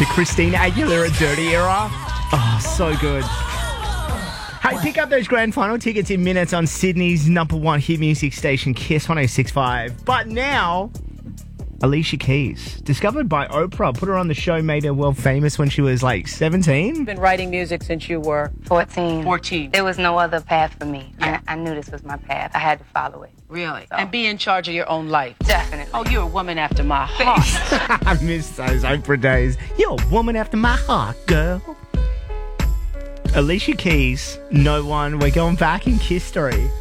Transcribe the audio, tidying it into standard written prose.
The Christina Aguilera Dirty era. Oh, so good. Hey, pick up those grand final tickets in minutes on Sydney's number one hit music station, Kiss 106.5. But now, Alicia Keys, discovered by Oprah, put her on the show, made her world famous when she was like 17. Been writing music since you were 14. 14. There was no other path for me. Yeah. I knew this was my path. I had to follow it. Really? So. And be in charge of your own life. Definitely. Oh, you're a woman after my heart. I miss those Oprah days. You're a woman after my heart, girl. Alicia Keys, No One. We're going back in Kiss Story.